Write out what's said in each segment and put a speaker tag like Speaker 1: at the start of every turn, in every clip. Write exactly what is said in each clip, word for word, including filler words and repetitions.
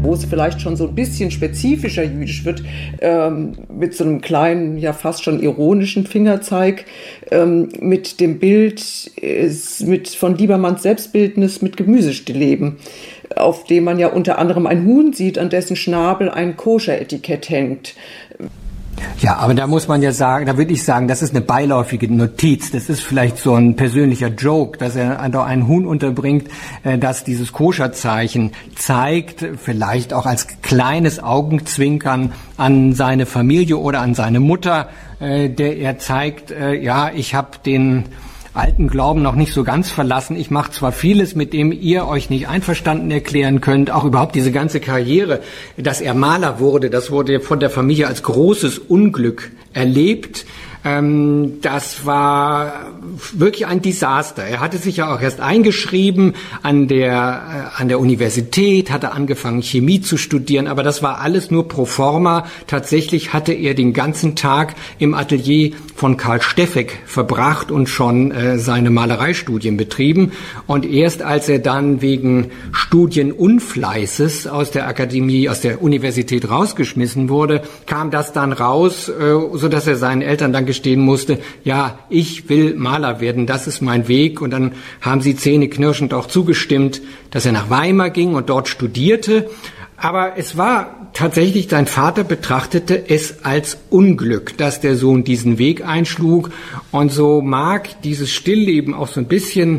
Speaker 1: wo es vielleicht schon so ein bisschen spezifischer jüdisch wird, ähm, mit so einem kleinen, ja fast schon ironischen Fingerzeig, ähm, mit dem Bild äh, mit, von Liebermanns Selbstbildnis mit Gemüsestillleben, auf dem man ja unter anderem ein Huhn sieht, an dessen Schnabel ein Koscher-Etikett hängt.
Speaker 2: Ja, aber da muss man ja sagen, da würde ich sagen, das ist eine beiläufige Notiz. Das ist vielleicht so ein persönlicher Joke, dass er da ein Huhn unterbringt, das dieses Koscherzeichen zeigt, vielleicht auch als kleines Augenzwinkern an seine Familie oder an seine Mutter, der er zeigt, ja, ich habe den alten Glauben noch nicht so ganz verlassen. Ich mache zwar vieles, mit dem ihr euch nicht einverstanden erklären könnt, auch überhaupt diese ganze Karriere, dass er Maler wurde, das wurde von der Familie als großes Unglück erlebt. Ähm, das war wirklich ein Desaster. Er hatte sich ja auch erst eingeschrieben an der, äh, an der Universität, hatte angefangen Chemie zu studieren, aber das war alles nur pro forma. Tatsächlich hatte er den ganzen Tag im Atelier von Karl Steffeck verbracht und schon äh, seine Malereistudien betrieben. Und erst als er dann wegen Studienunfleißes aus der Akademie, aus der Universität rausgeschmissen wurde, kam das dann raus, äh, so dass er seinen Eltern dann gestehen musste, ja, ich will Maler werden, das ist mein Weg. Und dann haben sie zähneknirschend auch zugestimmt, dass er nach Weimar ging und dort studierte. Aber es war tatsächlich, sein Vater betrachtete es als Unglück, dass der Sohn diesen Weg einschlug. Und so mag dieses Stillleben auch so ein bisschen,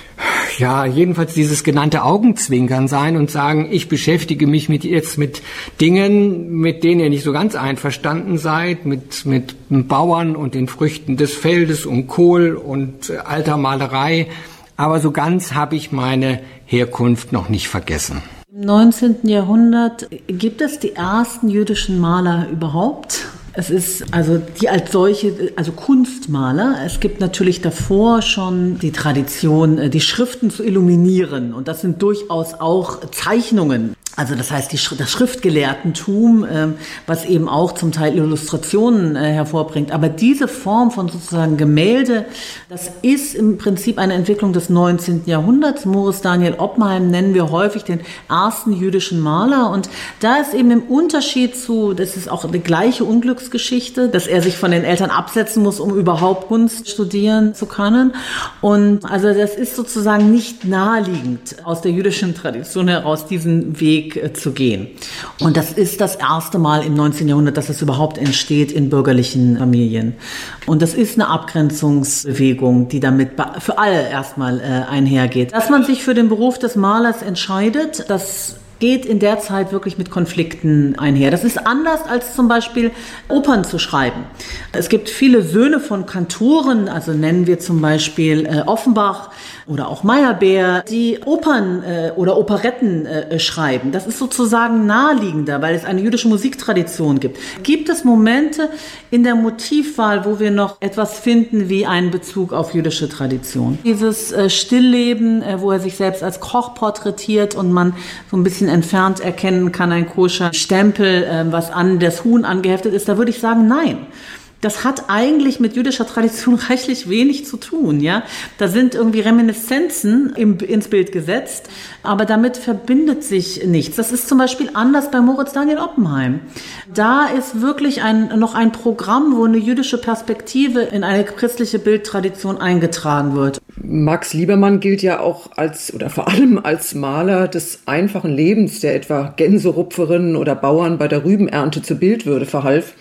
Speaker 2: ja, jedenfalls dieses genannte Augenzwinkern sein und sagen, ich beschäftige mich mit jetzt mit Dingen, mit denen ihr nicht so ganz einverstanden seid, mit, mit Bauern und den Früchten des Feldes und Kohl und alter Malerei. Aber so ganz habe ich meine Herkunft noch nicht vergessen.
Speaker 3: Im neunzehnten Jahrhundert gibt es die ersten jüdischen Maler überhaupt. Es ist also die als solche, also Kunstmaler. Es gibt natürlich davor schon die Tradition, die Schriften zu illuminieren. Und das sind durchaus auch Zeichnungen. Also das heißt, die, das Schriftgelehrtentum, ähm, was eben auch zum Teil Illustrationen äh, hervorbringt. Aber diese Form von sozusagen Gemälde, das ist im Prinzip eine Entwicklung des neunzehnten Jahrhunderts. Moritz Daniel Oppenheim nennen wir häufig den ersten jüdischen Maler. Und da ist eben im Unterschied zu, das ist auch eine gleiche Unglücksgeschichte, dass er sich von den Eltern absetzen muss, um überhaupt Kunst studieren zu können. Und also das ist sozusagen nicht naheliegend, aus der jüdischen Tradition heraus diesen Weg zu gehen. Und das ist das erste Mal im neunzehnten Jahrhundert, dass es überhaupt entsteht in bürgerlichen Familien. Und das ist eine Abgrenzungsbewegung, die damit für alle erstmal einhergeht. Dass man sich für den Beruf des Malers entscheidet, das geht in der Zeit wirklich mit Konflikten einher. Das ist anders als zum Beispiel Opern zu schreiben. Es gibt viele Söhne von Kantoren, also nennen wir zum Beispiel äh, Offenbach oder auch Meyerbeer, die Opern äh, oder Operetten äh, schreiben. Das ist sozusagen naheliegender, weil es eine jüdische Musiktradition gibt. Gibt es Momente in der Motivwahl, wo wir noch etwas finden wie einen Bezug auf jüdische Tradition? Dieses äh, Stillleben, äh, wo er sich selbst als Koch porträtiert und man so ein bisschen entfernt erkennen kann, ein koscher Stempel, äh, was an das Huhn angeheftet ist, da würde ich sagen, nein. Das hat eigentlich mit jüdischer Tradition reichlich wenig zu tun, ja. Da sind irgendwie Reminiszenzen im, ins Bild gesetzt, aber damit verbindet sich nichts. Das ist zum Beispiel anders bei Moritz Daniel Oppenheim. Da ist wirklich ein, noch ein Programm, wo eine jüdische Perspektive in eine christliche Bildtradition eingetragen wird.
Speaker 1: Max Liebermann gilt ja auch als, oder vor allem als Maler des einfachen Lebens, der etwa Gänserupferinnen oder Bauern bei der Rübenernte zur Bildwürde verhalf.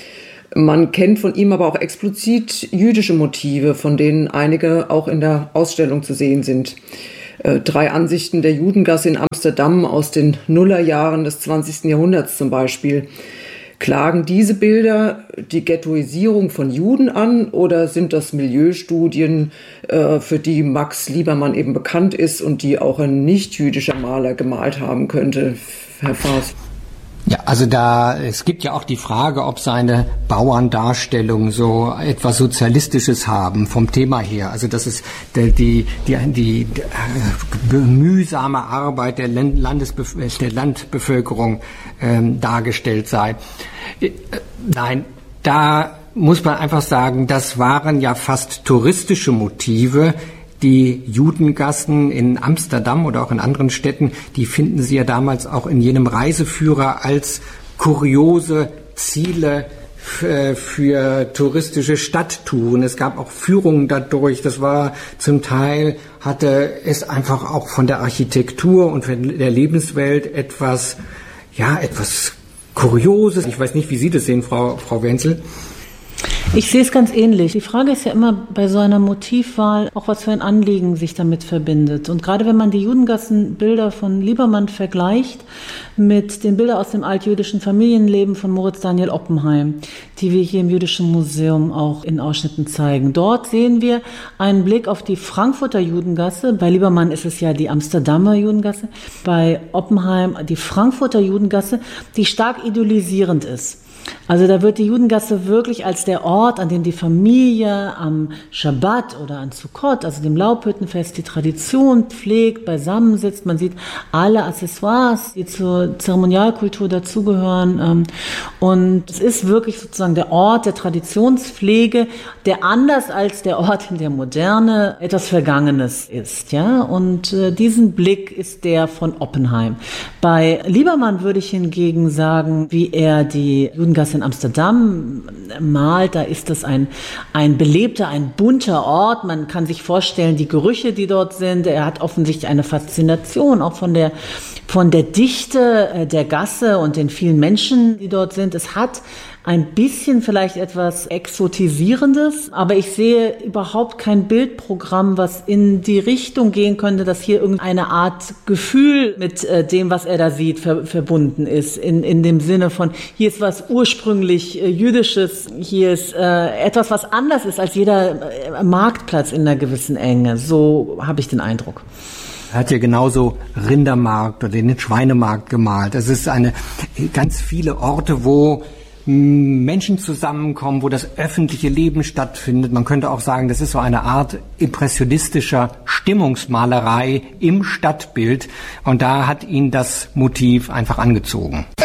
Speaker 1: Man kennt von ihm aber auch explizit jüdische Motive, von denen einige auch in der Ausstellung zu sehen sind. Äh, drei Ansichten der Judengasse in Amsterdam aus den Nullerjahren des zwanzigsten Jahrhunderts zum Beispiel. Klagen diese Bilder die Ghettoisierung von Juden an oder sind das Milieustudien, äh, für die Max Liebermann eben bekannt ist und die auch ein nicht-jüdischer Maler gemalt haben könnte, Herr Faas?
Speaker 2: Ja, also da, es gibt ja auch die Frage, ob seine Bauerndarstellungen so etwas Sozialistisches haben vom Thema her. Also dass es die, die, die, die mühsame Arbeit der, Landesbef- der Landbevölkerung ähm, dargestellt sei. Äh, nein, da muss man einfach sagen, das waren ja fast touristische Motive, die Judengassen in Amsterdam oder auch in anderen Städten, die finden Sie ja damals auch in jenem Reiseführer als kuriose Ziele für, für touristische Stadttouren. Es gab auch Führungen dadurch. Das war zum Teil, hatte es einfach auch von der Architektur und von der Lebenswelt etwas, ja, etwas Kurioses. Ich weiß nicht, wie Sie das sehen, Frau, Frau Wenzel.
Speaker 3: Ich sehe es ganz ähnlich. Die Frage ist ja immer bei so einer Motivwahl auch, was für ein Anliegen sich damit verbindet. Und gerade wenn man die Judengassenbilder von Liebermann vergleicht mit den Bildern aus dem altjüdischen Familienleben von Moritz Daniel Oppenheim, die wir hier im Jüdischen Museum auch in Ausschnitten zeigen. Dort sehen wir einen Blick auf die Frankfurter Judengasse. Bei Liebermann ist es ja die Amsterdamer Judengasse. Bei Oppenheim die Frankfurter Judengasse, die stark idolisierend ist. Also da wird die Judengasse wirklich als der Ort, an dem die Familie am Schabbat oder an Sukkot, also dem Laubhüttenfest, die Tradition pflegt, beisammensitzt. Man sieht alle Accessoires, die zur Zeremonialkultur dazugehören. Und es ist wirklich sozusagen der Ort der Traditionspflege, der anders als der Ort in der Moderne etwas Vergangenes ist. Ja? Und diesen Blick ist der von Oppenheim. Bei Liebermann würde ich hingegen sagen, wie er die Judengasse in Amsterdam malt, da ist das ein, ein belebter, ein bunter Ort. Man kann sich vorstellen, die Gerüche, die dort sind. Er hat offensichtlich eine Faszination auch von der, von der Dichte der Gasse und den vielen Menschen, die dort sind. Es hat ein bisschen vielleicht etwas Exotisierendes, aber ich sehe überhaupt kein Bildprogramm, was in die Richtung gehen könnte, dass hier irgendeine Art Gefühl mit äh, dem, was er da sieht, ver- verbunden ist. In, in dem Sinne von, hier ist was ursprünglich äh, Jüdisches, hier ist äh, etwas, was anders ist als jeder äh, Marktplatz in einer gewissen Enge. So habe ich den Eindruck.
Speaker 2: Er hat ja genauso Rindermarkt oder den Schweinemarkt gemalt. Es ist eine ganz viele Orte, wo Menschen zusammenkommen, wo das öffentliche Leben stattfindet. Man könnte auch sagen, das ist so eine Art impressionistischer Stimmungsmalerei im Stadtbild. Und da hat ihn das Motiv einfach angezogen.